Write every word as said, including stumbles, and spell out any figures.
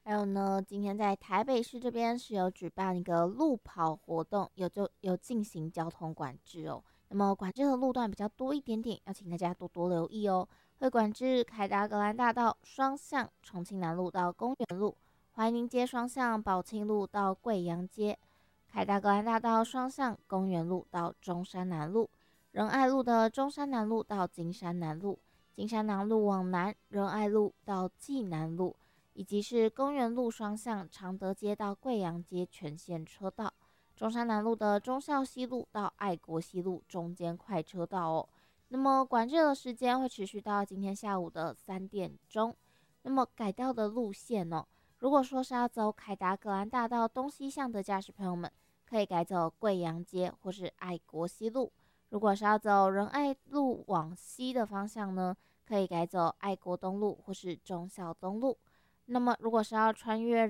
还有呢，今天在台北市这边是有举办一个路跑活动，有就有进行交通管制哦。那么管制的路段比较多一点点，要请大家多多留意哦。会管制凯达格兰大道双向重庆南路到公园路、怀宁街双向宝庆路到贵阳街、凯达格兰大道双向公园路到中山南路、仁爱路的中山南路到金山南路、金山南路往南仁爱路到济南路。以及是公园路双向常德街到贵阳街全线车道，中山南路的忠孝西路到爱国西路中间快车道哦。那么管制的时间会持续到今天下午的三点钟。那么改道的路线哦，如果说是要走凯达格兰大道东西向的驾驶朋友们，可以改走贵阳街或是爱国西路；如果是要走仁爱路往西的方向呢，可以改走爱国东路或是忠孝东路。那么，如果是要穿越